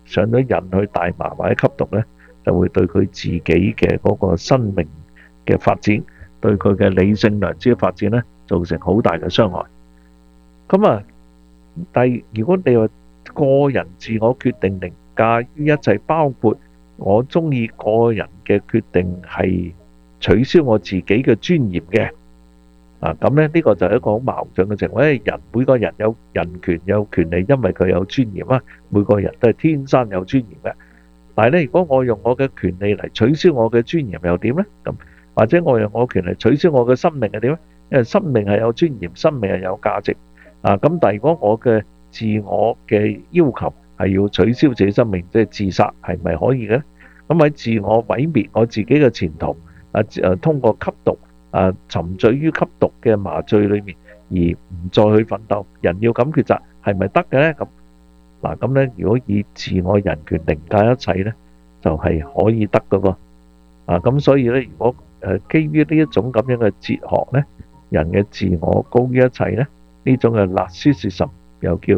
上咗癮去大麻或者吸毒呢，就會對佢自己嘅嗰個生命嘅發展，對佢嘅理性良知嘅發展呢，造成好大嘅傷害。咁啊，但係如果你話個人自我決定凌駕於一切，包括我中意個人嘅決定係取消我自己嘅尊嚴嘅。咁咧呢個就係一個好矛盾嘅情況，因為每個人有人權有權利，因為佢有尊嚴啊。每個人都係天生有尊嚴嘅。但係咧，如果我用我嘅權利嚟取消我嘅尊嚴又點咧？咁或者我用我嘅權利取消我嘅生命係點咧？因為生命係有尊嚴，生命係有價值。咁但係如果我嘅自我嘅要求係要取消自己生命，即係自殺，係咪可以嘅咧？咁喺自我毀滅我自己嘅前途通過吸毒沉醉於吸毒嘅麻醉裏面，而唔再去奮鬥，人要咁抉擇係咪得嘅咧？咁咧，如果以自我人權凌駕一切咧，就係可以得嘅喎。咁所以咧，如果基於呢一種咁樣嘅哲學咧，人嘅自我高於一切咧，呢種嘅 narcissism 又叫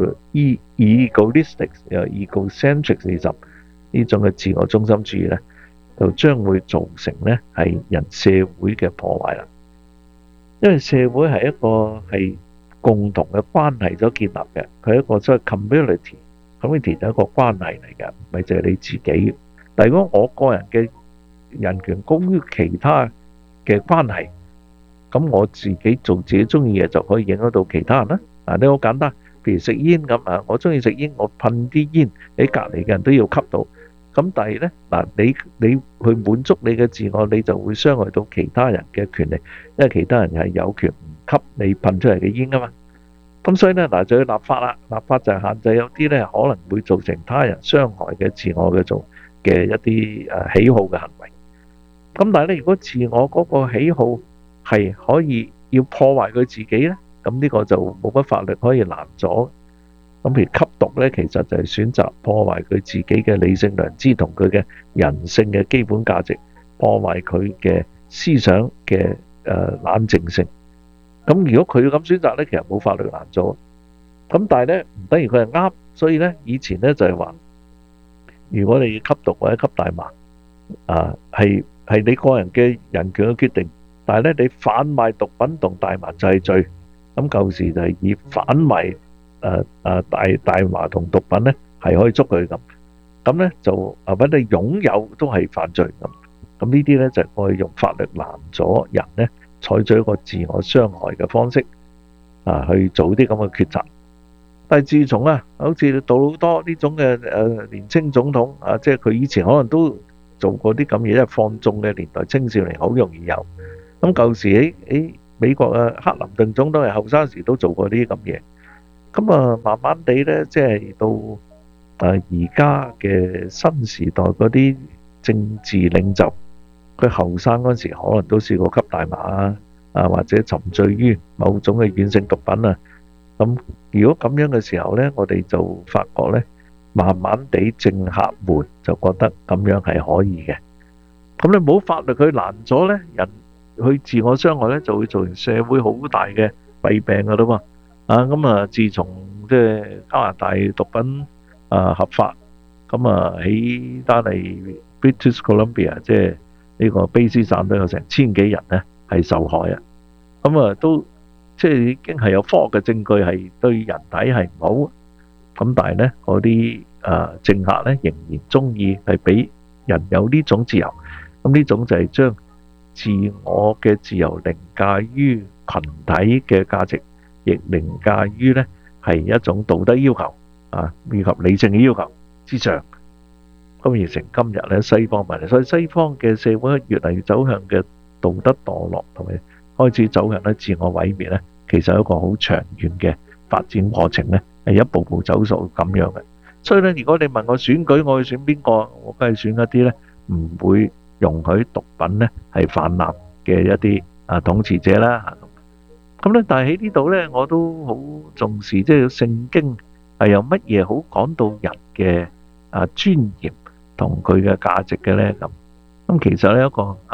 egoistic 又 egocentricism 呢種嘅自我中心主義咧，就將會造成咧係人社會嘅破壞啦。因為社會係一個係共同嘅關係所建立嘅，佢係一個所謂 community 就係一個關係嚟嘅，唔係淨係你自己。但如果我個人嘅人權高於其他嘅關係，咁我自己做自己中意嘢就可以影響到其他人啦。你好簡單，譬如食煙咁我中意食煙，我噴啲煙，你隔離嘅人都要吸到。咁但係咧你去滿足你嘅自我，你就會傷害到其他人嘅權利，因為其他人係有權唔吸你噴出嚟嘅煙噶嘛。咁所以咧就要立法啦，立法就係限制有啲咧可能會造成他人傷害嘅自我嘅一啲喜好嘅行為。咁但係咧，如果自我嗰個喜好係可以要破壞佢自己咧，咁呢個就冇乜法律可以攔阻。咁譬如吸毒咧，其實就係選擇破壞佢自己嘅理性良知同佢嘅人性嘅基本價值，破壞佢嘅思想嘅冷靜性。咁如果佢咁選擇咧，其實冇法律攔阻。咁但係咧，唔等於佢係啱，所以咧以前咧就係話，如果你吸毒或者吸大麻，係你個人嘅人權嘅決定，但係咧你販賣毒品同大麻就係罪。咁舊時就係以販賣大麻同毒品咧係可以捉佢咁咧就或者你擁有都係犯罪咁。咁呢啲咧就係我哋用法律攔阻人咧採取一個自我傷害嘅方式去做啲咁嘅抉擇。但係自從好似杜魯多呢種嘅年青總統即係佢以前可能都做過啲咁嘢，因為放縱嘅年代青少年好容易有。咁舊時喺美國克林頓總統係後生時都做過啲咁嘢。咁慢慢地咧，即係到而家嘅新時代嗰啲政治領袖，佢後生嗰時可能都試過吸大麻或者沉醉於某種嘅軟性毒品咁如果咁樣嘅時候咧，我哋就發覺咧，慢慢地政客們就覺得咁樣係可以嘅。咁你冇法律去攔阻咧，人去自我傷害咧，就會造成社會好大嘅弊病噶啦嘛。自從即係加拿大毒品合法，喺單係 British Columbia 即係呢個卑詩省都有成1000幾人咧係受害都即係已經係有科學嘅證據係對人體係唔好。咁但係咧嗰啲政客咧仍然中意係俾人有呢種自由。咁呢種就係將自我嘅自由凌駕於群體嘅價值，亦凌駕於咧係一種道德要求以及理性嘅要求之上。咁形成今日咧西方問題，所以西方嘅社會越嚟越走向嘅道德墮落，同埋開始走向咧自我毀滅咧，其實係一個好長遠嘅發展過程咧，係一步步走數咁樣嘅。所以咧，如果你問我選舉，我去選邊個，我梗係選一啲咧唔會容許毒品咧係泛濫嘅一啲統治者啦。咁咧，但係喺呢度咧，我都好重視，即係聖經係有乜嘢好講到人嘅尊嚴同佢嘅價值嘅咧咁。其實咧一個